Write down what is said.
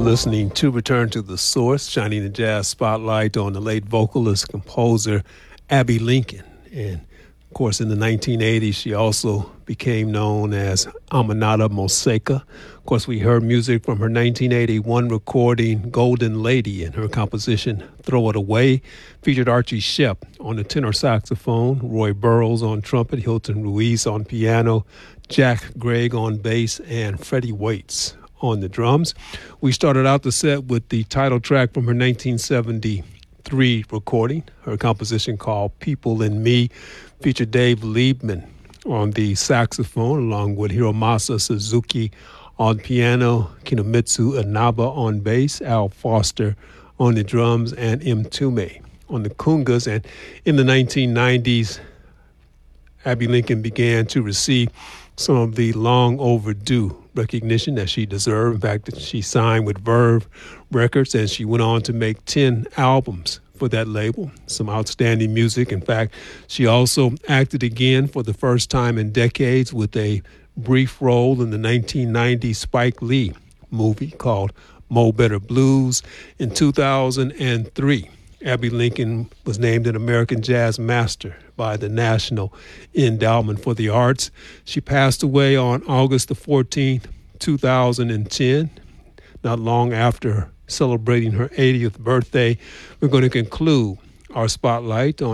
listening to Return to the Source, shining the jazz spotlight on the late vocalist, composer Abbey Lincoln. And, of course, in the 1980s, she also became known as Aminata Moseka. Of course, we heard music from her 1981 recording, Golden Lady, and her composition, Throw It Away, featured Archie Shepp on the tenor saxophone, Roy Burrows on trumpet, Hilton Ruiz on piano, Jack Gregg on bass, and Freddie Waits on the drums. We started out the set with the title track from her 1973 recording. Her composition called People in Me featured Dave Liebman on the saxophone, along with Hiromasa Suzuki on piano, Kinomitsu Inaba on bass, Al Foster on the drums, and M. Tume on the congas. And in the 1990s, Abbey Lincoln began to receive some of the long overdue recognition that she deserved. In fact, she signed with Verve Records, and she went on to make 10 albums for that label. Some outstanding music. In fact, she also acted again for the first time in decades with a brief role in the 1990 Spike Lee movie called Mo Better Blues. In 2003, Abbey Lincoln was named an American Jazz Master by the National Endowment for the Arts. She passed away on August the 14th, 2010, not long after celebrating her 80th birthday. We're going to conclude our spotlight on